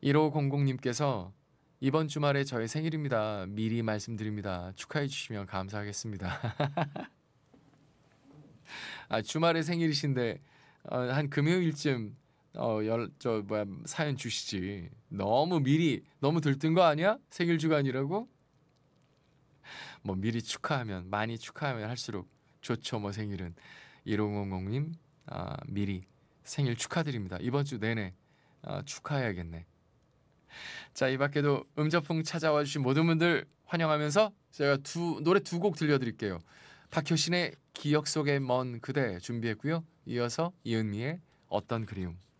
1500님께서 이번 주말에 저의 생일입니다. 미리 말씀드립니다. 축하해 주시면 감사하겠습니다. 아, 주말에 생일이신데 한 금요일쯤 사연 주시지. 너무 미리 너무 들뜬 거 아니야? 생일 주간이라고? 뭐 미리 축하하면 많이 축하하면 할수록 좋죠. 뭐 생일은 1500님 미리 생일 축하드립니다. 이번 주 내내 축하해야겠네. 자, 이 밖에도 음저풍 찾아와 주신 모든 분들 환영하면서 제가 노래 두 곡 들려드릴게요. 박효신의 기억 속의 먼 그대 준비했고요. 이어서 이은미의 어떤 그리움.